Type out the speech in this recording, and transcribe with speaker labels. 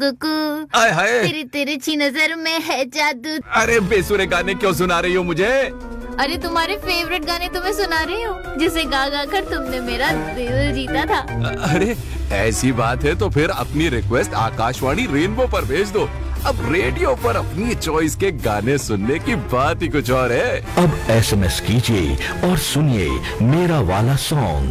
Speaker 1: कुकू,
Speaker 2: आय हाय।
Speaker 1: तेरी तिरछी नजर में है जादू।
Speaker 2: अरे बेसुरे गाने क्यों सुना रही हो मुझे?
Speaker 1: अरे तुम्हारे फेवरेट गाने तुम्हें सुना रही हूँ, जिसे गा गा कर तुमने मेरा दिल जीता था।
Speaker 2: अरे ऐसी बात है तो फिर अपनी रिक्वेस्ट आकाशवाणी रेनबो पर भेज दो। अब रेडियो पर अपनी चॉइस के गाने सुनने की बात ही कुछ और है।
Speaker 3: अब SMS कीजिए और सुनिए मेरा वाला सॉन्ग।